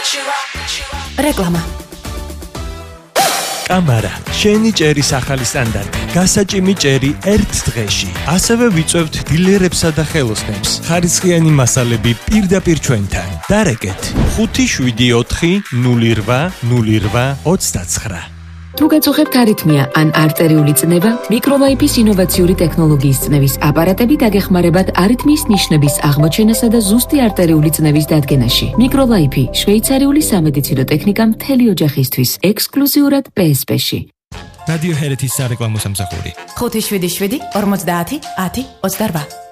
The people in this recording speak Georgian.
რეკლამა. კამარა, შენი ჭერის ახალი სტანდარტი. გასაჭიმი ჭერი ერთ დღეში. ასევე ვიწევთ დილერებსა და ხელოსნებს. ხარისხიანი მასალები პირდაპირ ჩვენთან. დარეკეთ 578080829. თუ გაწუხებთ არითმია ან არტერიული წნევა, მიკროლაიფის ინოვაციური ტექნოლოგიის წნევის აპარატები დაგეხმარებათ არითმიის ნიშნების აღმოჩენასა და ზუსტი არტერიული წნევის დადგენაში. მიკროლაიფი შვეიცარიული სამედიცინო ტექნიკა მთელი ოჯახისთვის, ექსკლუზიურად PSP-ში. რადიო ჰერეთის სარეკლამო სამსახური. 577 50 10 28